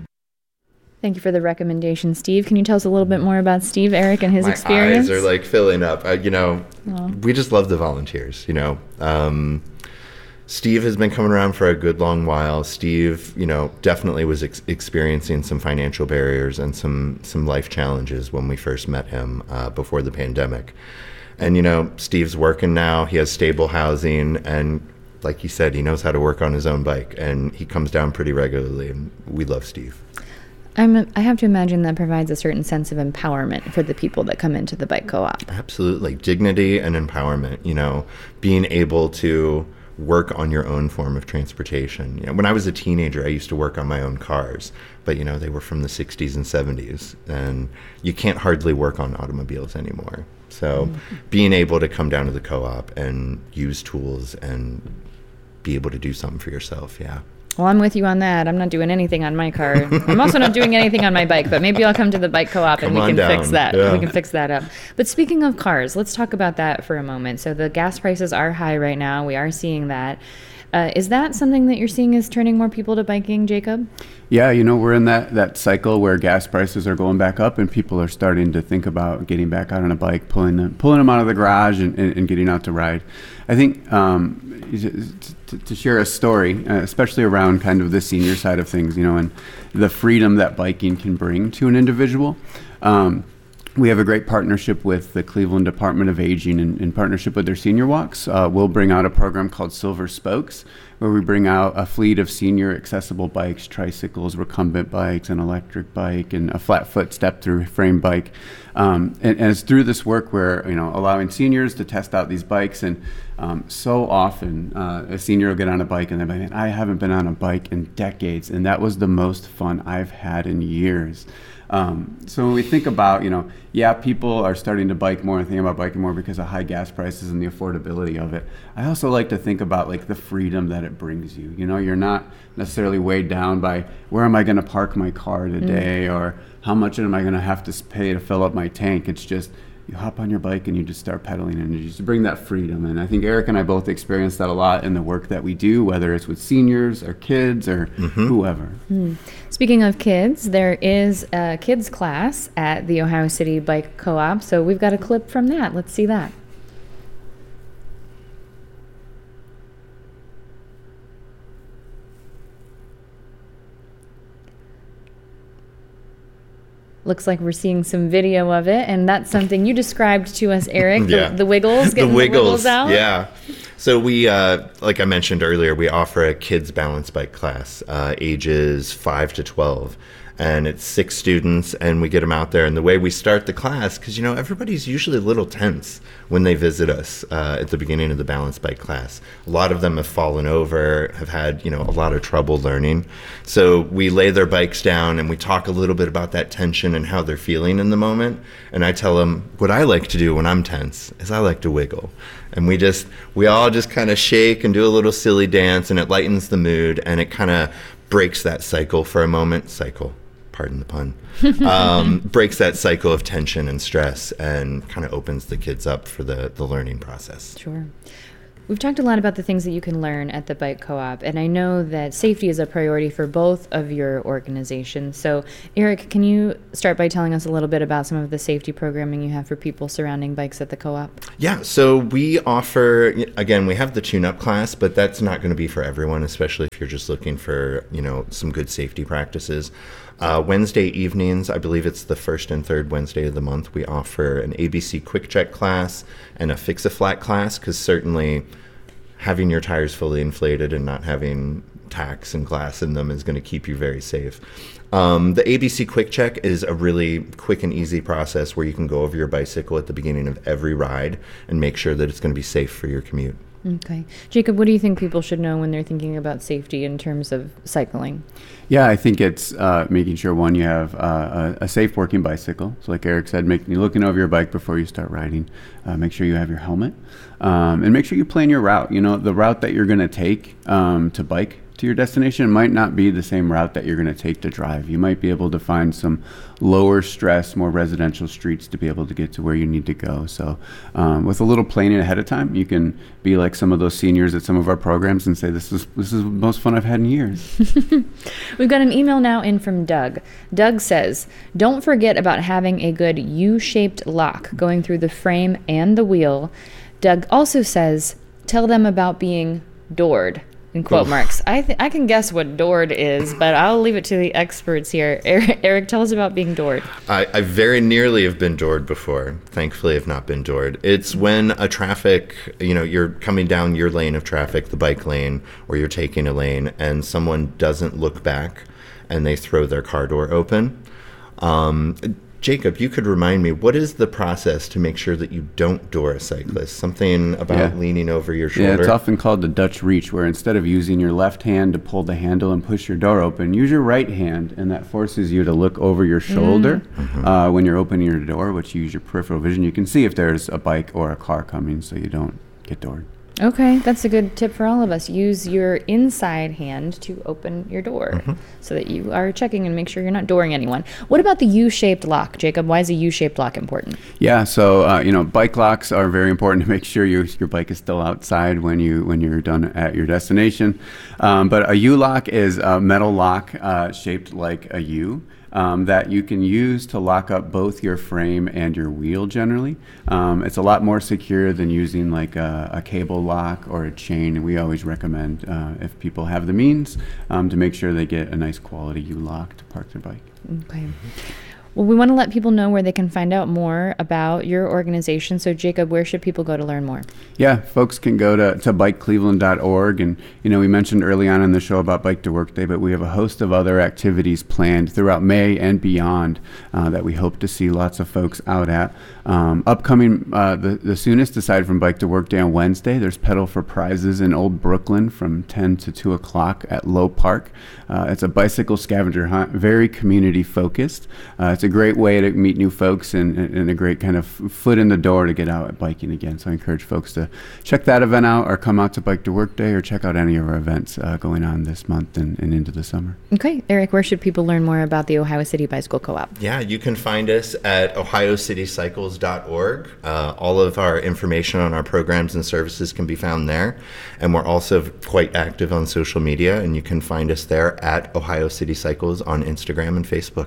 Thank you for the recommendation, Steve. Can you tell us a little bit more about Steve, Eric, and his My experience? My eyes are like filling up. Uh, you know, Aww. We just love the volunteers, you know. Um, Steve has been coming around for a good long while. Steve, you know, definitely was ex- experiencing some financial barriers and some, some life challenges when we first met him uh, before the pandemic. And, you know, Steve's working now. He has stable housing. And like he said, he knows how to work on his own bike. And he comes down pretty regularly. And we love Steve. I'm, I have to imagine that provides a certain sense of empowerment for the people that come into the bike co-op. Absolutely. Dignity and empowerment, you know, being able to work on your own form of transportation. You know, when I was a teenager, I used to work on my own cars, but you know, they were from the sixties and seventies, and you can't hardly work on automobiles anymore. So mm-hmm. being able to come down to the co-op and use tools and be able to do something for yourself, yeah. Well, I'm with you on that. I'm not doing anything on my car. I'm also not doing anything on my bike, but maybe I'll come to the bike co-op and we can down. fix that. Yeah. We can fix that up. But speaking of cars, let's talk about that for a moment. So the gas prices are high right now. We are seeing that. Uh, is that something that you're seeing is turning more people to biking, Jacob? Yeah, you know, we're in that, that cycle where gas prices are going back up and people are starting to think about getting back out on a bike, pulling them, pulling them out of the garage and, and, and getting out to ride. I think um, to, to share a story, uh, especially around kind of the senior side of things, you know, and the freedom that biking can bring to an individual. Um, We have a great partnership with the Cleveland Department of Aging. In, in partnership with their senior walks, uh, we'll bring out a program called Silver Spokes, where we bring out a fleet of senior accessible bikes, tricycles, recumbent bikes, an electric bike, and a flat foot step-through frame bike. Um, and, and it's through this work where, you know, allowing seniors to test out these bikes. And um, so often uh, a senior will get on a bike and they're like, I haven't been on a bike in decades, and that was the most fun I've had in years. Um, so when we think about, you know, yeah, people are starting to bike more and thinking about biking more because of high gas prices and the affordability of it. I also like to think about like the freedom that it brings you. You know, you're not necessarily weighed down by where am I going to park my car today mm. or how much am I going to have to pay to fill up my tank. It's just you hop on your bike and you just start pedaling and you just bring that freedom. And I think Eric and I both experience that a lot in the work that we do, whether it's with seniors or kids or mm-hmm. whoever. Mm. Speaking of kids, there is a kids class at the Ohio City Bike Co-op. So we've got a clip from that. Let's see that. Looks like we're seeing some video of it, and that's something you described to us, Eric. Yeah. The, the wiggles, getting the wiggles, the wiggles out. Yeah. So we, uh, like I mentioned earlier, we offer a kids balance bike class, uh, ages five to twelve. And it's six students, and we get them out there. And the way we start the class, because, you know, everybody's usually a little tense when they visit us uh, at the beginning of the balance bike class. A lot of them have fallen over, have had, you know, a lot of trouble learning. So we lay their bikes down, and we talk a little bit about that tension and how they're feeling in the moment. And I tell them what I like to do when I'm tense is I like to wiggle. And we just, we all just kind of shake and do a little silly dance, and it lightens the mood, and it kind of breaks that cycle for a moment. Cycle. Pardon the pun, um, breaks that cycle of tension and stress and kind of opens the kids up for the, the learning process. Sure. We've talked a lot about the things that you can learn at the Bike Co-op, and I know that safety is a priority for both of your organizations. So, Eric, can you start by telling us a little bit about some of the safety programming you have for people surrounding bikes at the Co-op? Yeah, so we offer, again, we have the tune-up class, but that's not going to be for everyone, especially if you're just looking for, you know, some good safety practices. Uh, Wednesday evenings, I believe it's the first and third Wednesday of the month, we offer an A B C Quick Check class and a Fix-A-Flat class, because certainly having your tires fully inflated and not having tacks and glass in them is going to keep you very safe. Um, the A B C Quick Check is a really quick and easy process where you can go over your bicycle at the beginning of every ride and make sure that it's going to be safe for your commute. Okay. Jacob, what do you think people should know when they're thinking about safety in terms of cycling? Yeah, I think it's uh, making sure, one, you have uh, a, a safe working bicycle. So like Eric said, make, you're looking over your bike before you start riding. Uh, make sure you have your helmet. Um, and make sure you plan your route. You know, the route that you're going to take um, to bike to your destination might not be the same route that you're going to take to drive. You might be able to find some lower stress, more residential streets to be able to get to where you need to go. So um, with a little planning ahead of time, you can be like some of those seniors at some of our programs and say, this is this is the most fun I've had in years. We've got an email now in from Doug. Doug says, don't forget about having a good U-shaped lock going through the frame and the wheel. Doug also says, tell them about being doored. In quote oh. marks. I th- I can guess what doored is, but I'll leave it to the experts here. Eric, Eric tell us about being doored. I, I very nearly have been doored before. Thankfully, I've not been doored. It's when a traffic, you know, you're coming down your lane of traffic, the bike lane, or you're taking a lane, and someone doesn't look back and they throw their car door open. Um, Jacob, you could remind me, what is the process to make sure that you don't door a cyclist? Something about yeah. leaning over your shoulder? Yeah, it's often called the Dutch reach, where instead of using your left hand to pull the handle and push your door open, use your right hand, and that forces you to look over your shoulder mm-hmm. uh, when you're opening your door, which you use your peripheral vision. You can see if there's a bike or a car coming so you don't get doored. Okay, that's a good tip for all of us. Use your inside hand to open your door mm-hmm. so that you are checking and make sure you're not dooring anyone. What about the U-shaped lock, Jacob? Why is a U-shaped lock important? Yeah, so uh, you know, bike locks are very important to make sure your your bike is still outside when you when you're done at your destination. Um, but a U-lock is a metal lock uh, shaped like a U. Um, that you can use to lock up both your frame and your wheel generally. Um, it's a lot more secure than using like a, a cable lock or a chain, and we always recommend, uh, if people have the means, um, to make sure they get a nice quality U-lock to park their bike. Okay. Well, we want to let people know where they can find out more about your organization. So, Jacob, where should people go to learn more? Yeah, folks can go to, to bike cleveland dot org. And, you know, we mentioned early on in the show about Bike to Work Day, but we have a host of other activities planned throughout May and beyond uh, that we hope to see lots of folks out at. Um, upcoming, uh, the, the soonest, aside from Bike to Work Day on Wednesday, there's Pedal for Prizes in Old Brooklyn from ten to two o'clock at Low Park. Uh, it's a bicycle scavenger hunt, very community focused. Uh, it's a great way to meet new folks and, and a great kind of foot in the door to get out biking again. So I encourage folks to check that event out or come out to Bike to Work Day or check out any of our events uh, going on this month and, and into the summer. Okay. Eric, where should people learn more about the Ohio City Bicycle Co-op? Yeah, you can find us at ohio city cycles dot org. Uh, all of our information on our programs and services can be found there. And we're also quite active on social media, and you can find us there at Ohio City Cycles on Instagram and Facebook.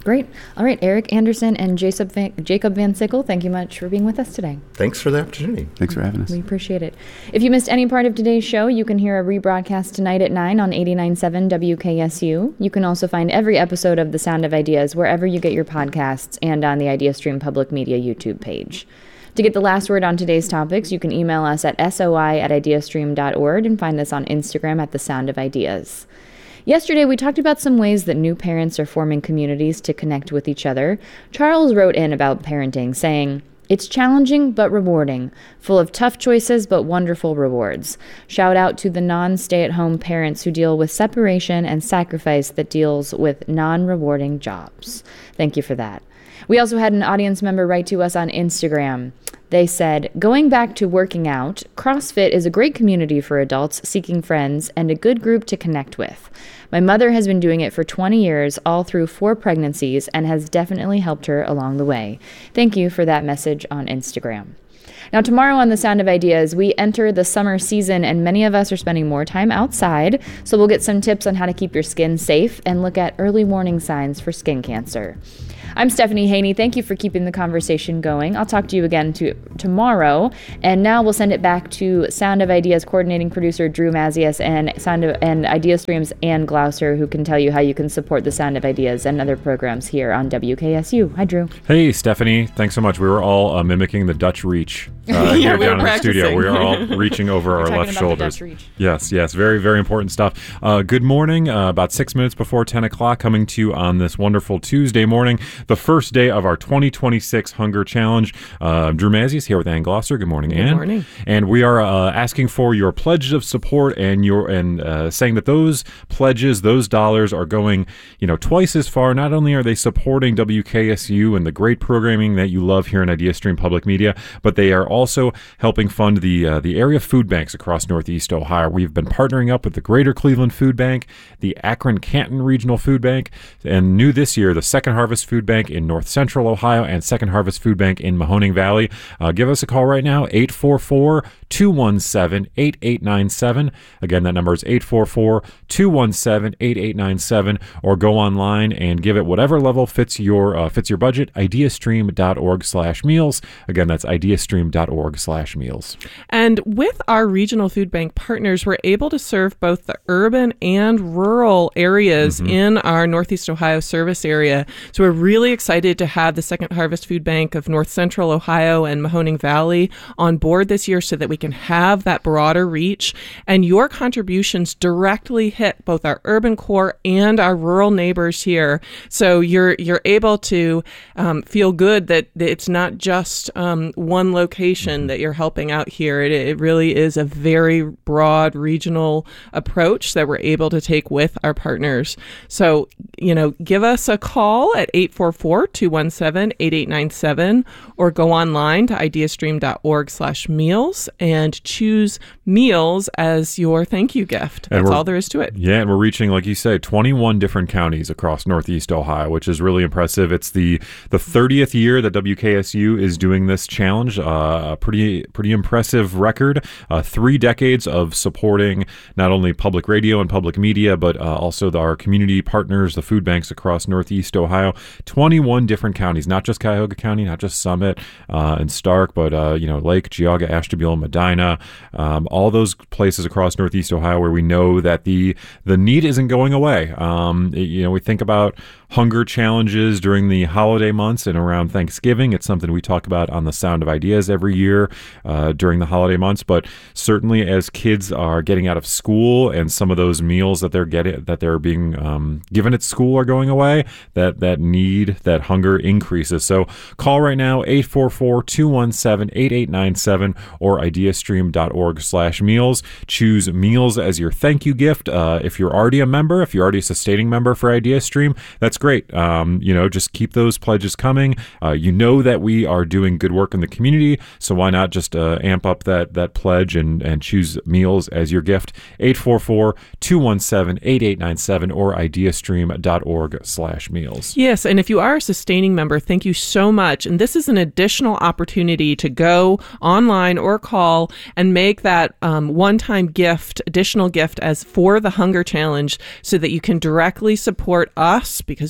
Great. All right, Eric Anderson and Jacob Van, Jacob Van Sickle, thank you much for being with us today. Thanks for the opportunity. Thanks for having us. We appreciate it. If you missed any part of today's show, you can hear a rebroadcast tonight at nine on eighty-nine point seven W K S U. You can also find every episode of The Sound of Ideas wherever you get your podcasts and on the IdeaStream Public Media YouTube page. To get the last word on today's topics, you can email us at soi at ideastream dot org and find us on Instagram at The Sound of Ideas. Yesterday, we talked about some ways that new parents are forming communities to connect with each other. Charles wrote in about parenting, saying, "It's challenging but rewarding, full of tough choices but wonderful rewards. Shout out to the non-stay-at-home parents who deal with separation and sacrifice that deals with non-rewarding jobs." Thank you for that. We also had an audience member write to us on Instagram. They said, "Going back to working out, CrossFit is a great community for adults seeking friends and a good group to connect with. My mother has been doing it for twenty years, all through four pregnancies, and has definitely helped her along the way." Thank you for that message on Instagram. Now, tomorrow on The Sound of Ideas, we enter the summer season, and many of us are spending more time outside, so we'll get some tips on how to keep your skin safe and look at early warning signs for skin cancer. I'm Stephanie Haney. Thank you for keeping the conversation going. I'll talk to you again to, tomorrow. And now we'll send it back to Sound of Ideas coordinating producer Drew Mazias and Sound of and IdeaStream's Ann Glouser, who can tell you how you can support the Sound of Ideas and other programs here on W K S U. Hi, Drew. Hey, Stephanie. Thanks so much. We were all uh, mimicking the Dutch reach uh, yeah, here we down were in the studio. We are all reaching over our left shoulders. Yes, yes. Very, very important stuff. Uh, good morning. Uh, about six minutes before ten o'clock, coming to you on this wonderful Tuesday morning, the first day of our twenty twenty-six Hunger Challenge. Uh, Drew Mazias here with Ann Glouser. Good morning, Ann. Good morning. And we are uh, asking for your pledges of support and your and uh, saying that those pledges, those dollars are going, you know, twice as far. Not only are they supporting W K S U and the great programming that you love here in IdeaStream Public Media, but they are also helping fund the uh, the area food banks across Northeast Ohio. We've been partnering up with the Greater Cleveland Food Bank, the Akron-Canton Regional Food Bank, and new this year, the Second Harvest Food Bank in North Central Ohio and Second Harvest Food Bank in Mahoning Valley. Uh, give us a call right now, eight four four, two one seven, eight eight nine seven. Again, that number is eight four four, two one seven, eight eight nine seven, or go online and give it whatever level fits your uh, fits your budget, ideastream.org slash meals. Again, that's ideastream.org slash meals. And with our regional food bank partners, we're able to serve both the urban and rural areas mm-hmm. in our Northeast Ohio service area. So we're really excited to have the Second Harvest Food Bank of North Central Ohio and Mahoning Valley on board this year so that we can have that broader reach. And your contributions directly hit both our urban core and our rural neighbors here. So you're you're able to um, feel good that it's not just um, one location that you're helping out here. It, it really is a very broad regional approach that we're able to take with our partners. So, you know, give us a call at eight four four, two one seven, eight eight nine seven or go online to ideastream.org slash meals and choose meals as your thank you gift. That's all there is to it. Yeah, and we're reaching, like you said, twenty-one different counties across Northeast Ohio, which is really impressive. It's the the thirtieth year that W K S U is doing this challenge. Uh, a pretty pretty impressive record. Uh, three decades of supporting not only public radio and public media, but uh, also the, our community partners, the food banks across Northeast Ohio. twenty-one different counties, not just Cuyahoga County, not just Summit uh, and Stark, but uh, you know, Lake, Geauga, Ashtabula, Medina, um, all those places across Northeast Ohio where we know that the the need isn't going away. Um, it, you know, we think about hunger challenges during the holiday months and around Thanksgiving. It's something we talk about on the Sound of Ideas every year uh, during the holiday months. But certainly, as kids are getting out of school and some of those meals that they're getting, that they're being um, given at school are going away, that that need, that hunger increases. So call right now, eight four four, two one seven, eight eight nine seven or ideastream.org slash meals. Choose meals as your thank you gift. Uh, if you're already a member, if you're already a sustaining member for IdeaStream, that's great. Um, you know, just keep those pledges coming. Uh, you know that we are doing good work in the community, so why not just uh, amp up that that pledge and, and choose meals as your gift. eight four four, two one seven, eight eight nine seven or ideastream.org slash meals. Yes, and if you are a sustaining member, thank you so much. And this is an additional opportunity to go online or call and make that um, one-time gift, additional gift as for the Hunger Challenge so that you can directly support us because we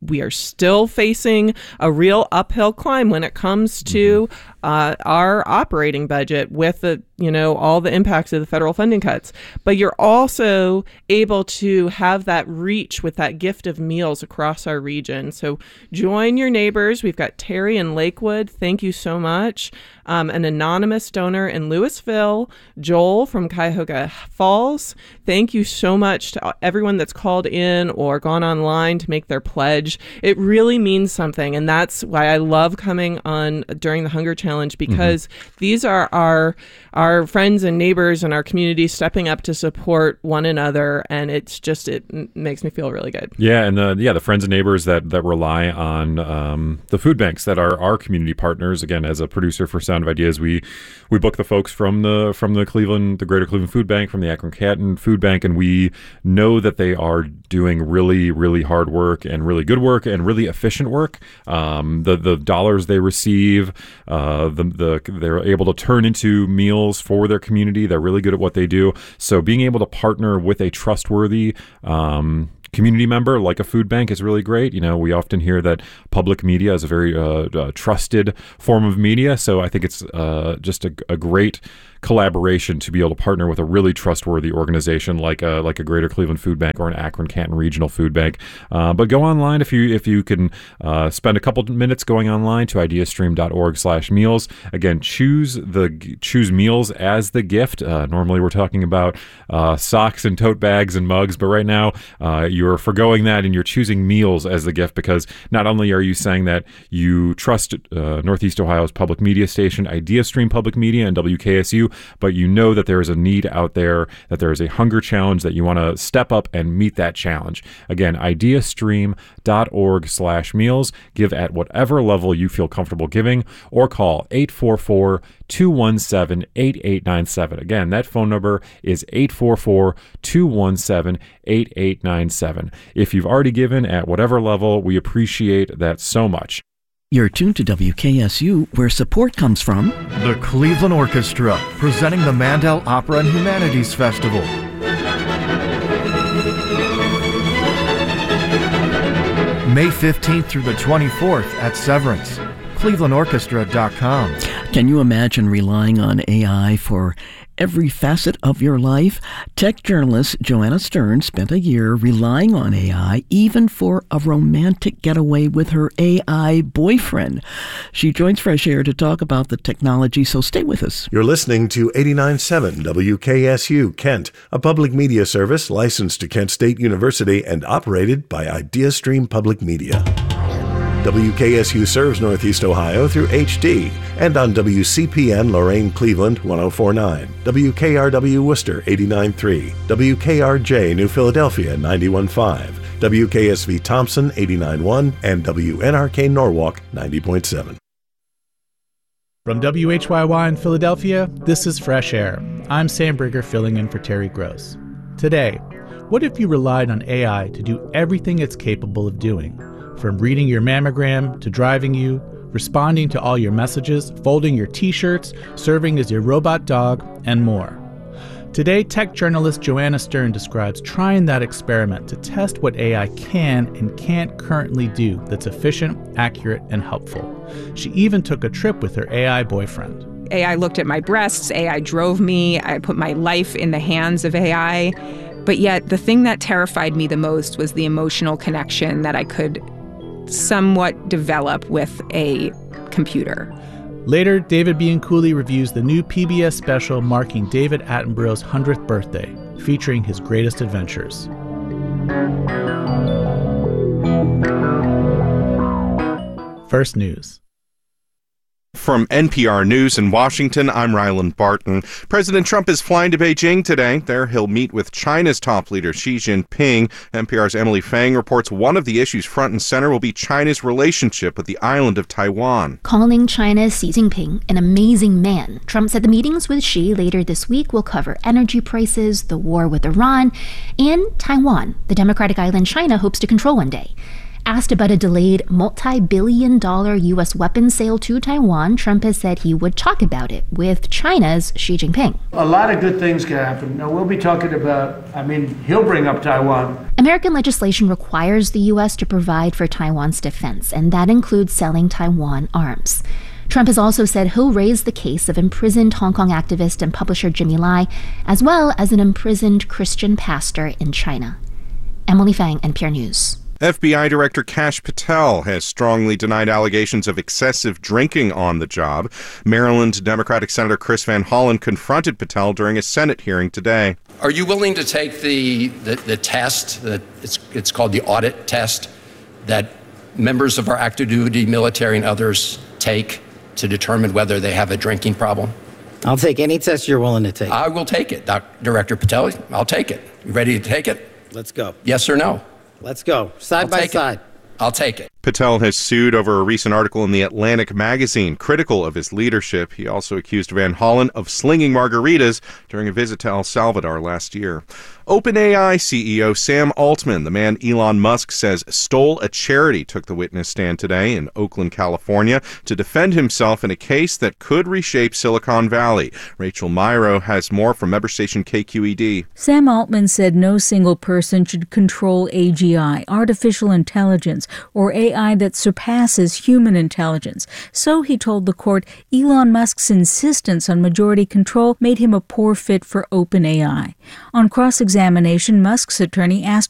we are still facing a real uphill climb when it comes to uh, our operating budget with the, you know, all the impacts of the federal funding cuts. But you're also able to have that reach with that gift of meals across our region. So join your neighbors. We've got Terry in Lakewood. Thank you so much. Um, an anonymous donor in Louisville, Joel from Cuyahoga Falls. Thank you so much to everyone that's called in or gone online to make their pledge. It really means something. And that's why I love coming on during the Hunger Challenge, because mm-hmm. these are our our friends and neighbors in our community stepping up to support one another. And it's just, it m- makes me feel really good. Yeah. And the, yeah, the friends and neighbors that, that rely on um, the food banks that are our community partners. Again, as a producer for Sound of Ideas, we we book the folks from the from the Cleveland, the Greater Cleveland Food Bank, from the Akron Canton Food Bank, and we know that they are doing really, really hard work and really good work and really efficient work. Um, the the dollars they receive, uh, the the they're able to turn into meals for their community. They're really good at what they do. So being able to partner with a trustworthy um, community member like a food bank is really great. You know, we often hear that public media is a very uh, uh, trusted form of media. So I think it's uh, just a, a great collaboration to be able to partner with a really trustworthy organization like a like a Greater Cleveland Food Bank or an Akron Canton Regional Food Bank. Uh, but go online if you if you can uh, spend a couple minutes going online to ideastream dot org slash meals. Again, choose the choose meals as the gift. Uh, normally we're talking about uh, socks and tote bags and mugs, but right now uh, you're forgoing that and you're choosing meals as the gift, because not only are you saying that you trust uh, Northeast Ohio's public media station, IdeaStream Public Media and W K S U, but you know that there is a need out there, that there is a hunger challenge, that you want to step up and meet that challenge. Again, ideastream dot org slash meals. Give at whatever level you feel comfortable giving, or call eight four four, two one seven, eight eight nine seven. Again, that phone number is eight four four, two one seven, eight eight nine seven. If you've already given at whatever level, we appreciate that so much. You're tuned to W K S U, where support comes from the Cleveland Orchestra, presenting the Mandel Opera and Humanities Festival. May fifteenth through the twenty-fourth at Severance. Cleveland Orchestra dot com. Can you imagine relying on A I for every facet of your life? Tech journalist Joanna Stern spent a year relying on A I, even for a romantic getaway with her A I boyfriend. She joins Fresh Air to talk about the technology, so stay with us. You're listening to eighty-nine point seven W K S U Kent, a public media service licensed to Kent State University and operated by IdeaStream Public Media. W K S U serves Northeast Ohio through H D and on W C P N Lorain Cleveland one oh four point nine, W K R W Worcester eighty-nine point three, W K R J New Philadelphia ninety-one point five, W K S V Thompson eighty-nine point one, and W N R K Norwalk ninety point seven. From W H Y Y in Philadelphia, this is Fresh Air. I'm Sam Brigger filling in for Terry Gross. Today, what if you relied on A I to do everything it's capable of doing? From reading your mammogram to driving you, responding to all your messages, folding your t-shirts, serving as your robot dog, and more. Today, tech journalist Joanna Stern describes trying that experiment to test what A I can and can't currently do that's efficient, accurate, and helpful. She even took a trip with her A I boyfriend. A I looked at my breasts, A I drove me, I put my life in the hands of A I. But yet, the thing that terrified me the most was the emotional connection that I could somewhat develop with a computer. Later, David Bianculli reviews the new P B S special marking David Attenborough's hundredth birthday, featuring his greatest adventures. First News. From N P R News in Washington, I'm Ryland Barton. President Trump is flying to Beijing today. There he'll meet with China's top leader, Xi Jinping. N P R's Emily Fang reports one of the issues front and center will be China's relationship with the island of Taiwan. Calling China's Xi Jinping an amazing man, Trump said the meetings with Xi later this week will cover energy prices, the war with Iran, and Taiwan, the democratic island China hopes to control one day. Asked about a delayed multi-billion dollar U S weapons sale to Taiwan, Trump has said he would talk about it with China's Xi Jinping. A lot of good things can happen. Now, we'll be talking about, I mean, he'll bring up Taiwan. American legislation requires the U S to provide for Taiwan's defense, and that includes selling Taiwan arms. Trump has also said he'll raise the case of imprisoned Hong Kong activist and publisher Jimmy Lai, as well as an imprisoned Christian pastor in China. Emily Fang, N P R News. F B I Director Kash Patel has strongly denied allegations of excessive drinking on the job. Maryland Democratic Senator Chris Van Hollen confronted Patel during a Senate hearing today. Are you willing to take the, the, the test, that it's, it's called the audit test, that members of our active duty military and others take to determine whether they have a drinking problem? I'll take any test you're willing to take. I will take it, Doc, Director Patel. I'll take it. You ready to take it? Let's go. Yes or no? Let's go. Side I'll by side. It. I'll take it. Patel has sued over a recent article in the Atlantic magazine critical of his leadership. He also accused Van Hollen of slinging margaritas during a visit to El Salvador last year. OpenAI C E O Sam Altman, the man Elon Musk says stole a charity, took the witness stand today in Oakland, California, to defend himself in a case that could reshape Silicon Valley. Rachel Myro has more from member station K Q E D. Sam Altman said no single person should control A G I, artificial intelligence, or A I that surpasses human intelligence. So, he told the court, Elon Musk's insistence on majority control made him a poor fit for OpenAI. On cross-examination, Musk's attorney asked